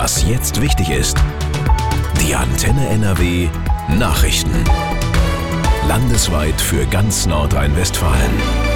Was jetzt wichtig ist. Die Antenne NRW Nachrichten. Landesweit für ganz Nordrhein-Westfalen.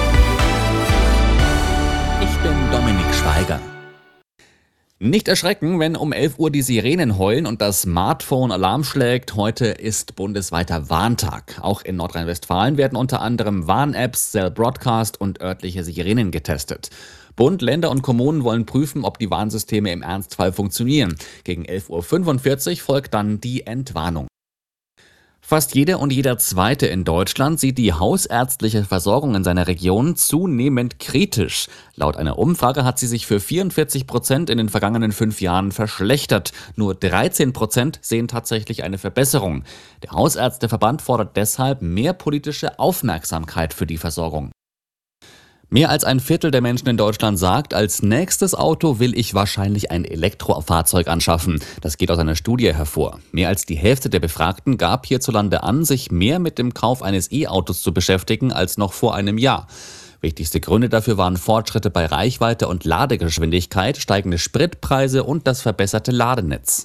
Ich bin Dominik Schweiger. Nicht erschrecken, wenn um 11 Uhr die Sirenen heulen und das Smartphone Alarm schlägt. Heute ist bundesweiter Warntag. Auch in Nordrhein-Westfalen werden unter anderem Warn-Apps, Cell Broadcast und örtliche Sirenen getestet. Bund, Länder und Kommunen wollen prüfen, ob die Warnsysteme im Ernstfall funktionieren. Gegen 11.45 Uhr folgt dann die Entwarnung. Fast jeder und jeder Zweite in Deutschland sieht die hausärztliche Versorgung in seiner Region zunehmend kritisch. Laut einer Umfrage hat sie sich für 44% in den vergangenen 5 Jahren verschlechtert. Nur 13% sehen tatsächlich eine Verbesserung. Der Hausärzteverband fordert deshalb mehr politische Aufmerksamkeit für die Versorgung. Mehr als ein Viertel der Menschen in Deutschland sagt, als nächstes Auto will ich wahrscheinlich ein Elektrofahrzeug anschaffen. Das geht aus einer Studie hervor. Mehr als die Hälfte der Befragten gab hierzulande an, sich mehr mit dem Kauf eines E-Autos zu beschäftigen als noch vor einem Jahr. Wichtigste Gründe dafür waren Fortschritte bei Reichweite und Ladegeschwindigkeit, steigende Spritpreise und das verbesserte Ladenetz.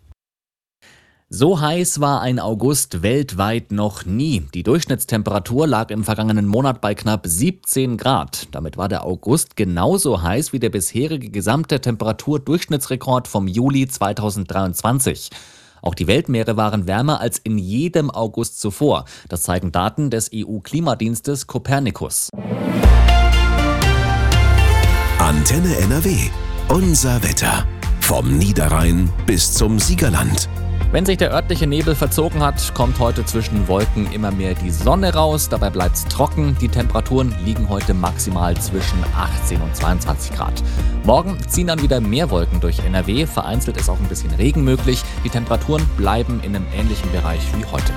So heiß war ein August weltweit noch nie. Die Durchschnittstemperatur lag im vergangenen Monat bei knapp 17 Grad. Damit war der August genauso heiß wie der bisherige gesamte Temperaturdurchschnittsrekord vom Juli 2023. Auch die Weltmeere waren wärmer als in jedem August zuvor. Das zeigen Daten des EU-Klimadienstes Copernicus. Antenne NRW. Unser Wetter. Vom Niederrhein bis zum Siegerland. Wenn sich der örtliche Nebel verzogen hat, kommt heute zwischen Wolken immer mehr die Sonne raus. Dabei bleibt es trocken. Die Temperaturen liegen heute maximal zwischen 18 und 22 Grad. Morgen ziehen dann wieder mehr Wolken durch NRW. Vereinzelt ist auch ein bisschen Regen möglich. Die Temperaturen bleiben in einem ähnlichen Bereich wie heute.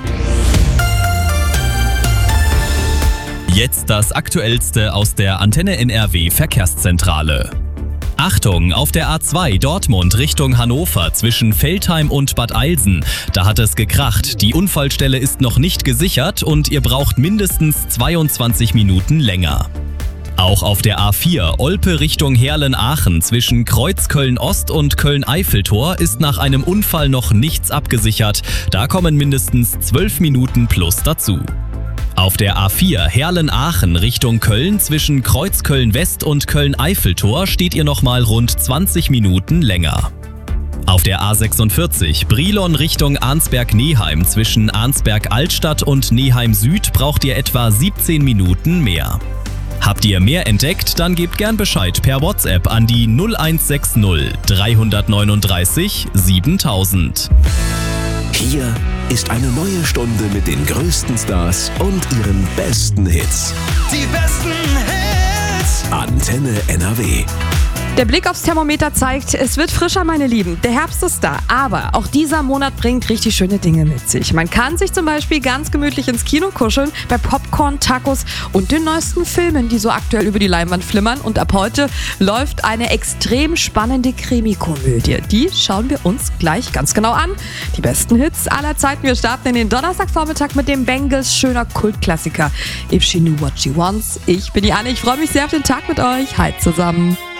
Jetzt das Aktuellste aus der Antenne NRW Verkehrszentrale. Achtung, auf der A2 Dortmund Richtung Hannover zwischen Veltheim und Bad Eilsen. Da hat es gekracht. Die Unfallstelle ist noch nicht gesichert und ihr braucht mindestens 22 Minuten länger. Auch auf der A4 Olpe Richtung Heerlen-Aachen zwischen Kreuzköln-Ost und Köln-Eiffeltor ist nach einem Unfall noch nichts abgesichert. Da kommen mindestens 12 Minuten plus dazu. Auf der A4 Heerlen-Aachen Richtung Köln zwischen Kreuzköln-West und Köln-Eiffeltor steht ihr nochmal rund 20 Minuten länger. Auf der A46 Brilon Richtung Arnsberg-Neheim zwischen Arnsberg-Altstadt und Neheim-Süd braucht ihr etwa 17 Minuten mehr. Habt ihr mehr entdeckt, dann gebt gern Bescheid per WhatsApp an die 0160 339 7000. Hier ist eine neue Stunde mit den größten Stars und ihren besten Hits. Die besten Hits! Antenne NRW. Der Blick aufs Thermometer zeigt, es wird frischer, meine Lieben. Der Herbst ist da, aber auch dieser Monat bringt richtig schöne Dinge mit sich. Man kann sich zum Beispiel ganz gemütlich ins Kino kuscheln, bei Popcorn, Tacos und den neuesten Filmen, die so aktuell über die Leinwand flimmern. Und ab heute läuft eine extrem spannende Krimi-Komödie. Die schauen wir uns gleich ganz genau an. Die besten Hits aller Zeiten. Wir starten in den Donnerstagvormittag mit dem Bengals schöner Kultklassiker If She Knew What She Wants. Ich bin die Anne, ich freue mich sehr auf den Tag mit euch. Hi zusammen.